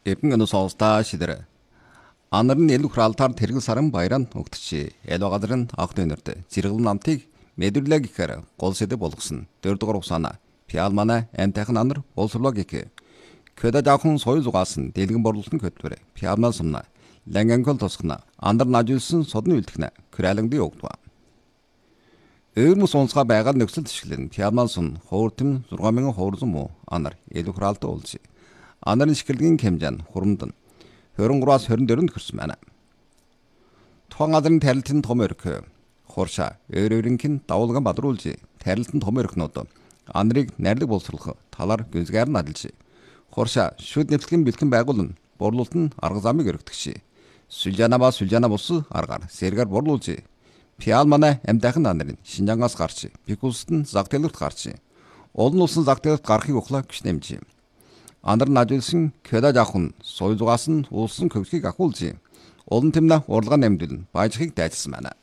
Эпэн сонгоста шидэр. Анарын эл хураалтаар тэргэл сарын баяран өгтөчи. Эл газрын ах дөнөрт зэрэгл намтыг мэдэрлэг гэхээр гол сэдв болгосон. 4-р усана. Пиалмана амтайхан анар болсорлог гэх. Көдө жаахан соёл зугаасан дэлгэн борлуулалтын хөтөлбөр. Пиалман сумна. Лангангол тосгона. Андар нажуулсан содны үлдэхнэ. Күрэлэнгди өгдөө. Өөрмөс онцгой байгаль нөхцөл төшлөн Пиалман сум хууртым 6000 хуурзан муу анар эл хураалтаа уулзъя. Анарын шикэлгийн хэмжээ хурамдан 23-аас 24-нд хүрсэн байна. Тухайн газрын тарилтын том өрх хууршаа өөрөөрийнхэн давуулган бадруулж тарилтын том өрхнүүд анарыг найрлаг боловсруулах талаар гүнзгийгээр нь адилж хууршаа шүд нэвтрэлгийн бэлтгэн байгуулна борлуулалт нь арга замыг өргөдөгч. Сүлжана ба сүлжана бус аргаар сэргээр борлуулж Пиалмана амтайхан анарын Шинжангаас гарч Пикулст нь зах дэлгэрт гарч олон улсын зах дэлгэрт гарахыг ухлаа гэж нэмж. Андар нажуулсан көдө жаахан соёл зугаас нь улсын хөгжлийг ахуулж олон тэмнэ урлагаа нэмдүүлэн баяжхийг дайчилсан байна.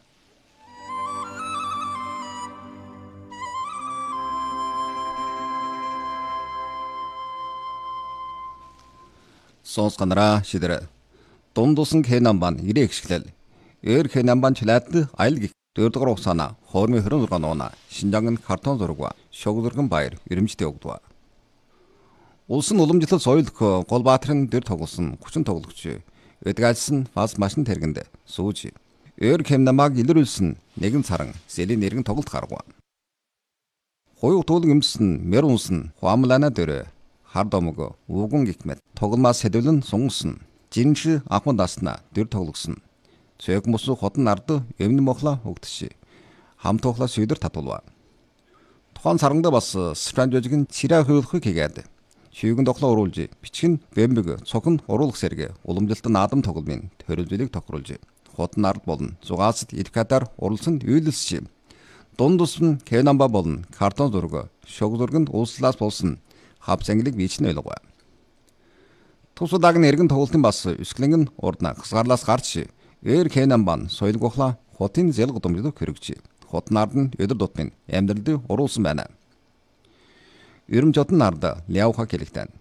Сонсгонраа шидэр дундусан Кенамбан ирэх хэсгэлэл эр Кенамбан чилээд аял гих 4-р усана хоормын 26 нуна Шинжаан картон зураг шогзурган баяр ирэмжтэй өгдөө. Улсын уламжлалт соёл гол баатрын дөр тоглосон 30 тоглогч эдгaalсан фаз машин тэргэнд сууж эр Кенамбаг илрүүлсэн нэгэн саран сэлийн нэргэн тоглолт гаргав. Хоёу туулан эмсэн мэрунсэн хуамлана дөр хардомог ууган гихмэд тогломоос сэдвлэн сунгасан жинш ахмад дасна дөр тоглосон. Цэг мус хотон ард эмнэ мохла өгдөши хамт тухла шийдэр татуулва. Тухайн сарангда бас стратежийн цираа хөвлөхийг хийгээд шийгэн тоглоо уруулж бичгэн бэмбэг цогн уруулах сэргэ уламжлалтын наадам тогломын төрөлжлийг тохируулж хотон ард болон зугаасд эдкатар уралсан үйлэлсч дундус нь Кенамба болон картон зураг шог зурганд ууслаас болсон хав зангилыг бичнэ ойлгоо. Тусуудаг нэргэн тоглолтын бас өсгөлэн урдна хасгаарлаас гарч эр Кенамбан соёл гохла хотын зэл гудамжлог хэрэгжи. Хотын ард нь өдөр тутмын амьдралд уруулсан байна. Өрөмжөтн ард ляуха хэлэгтэн.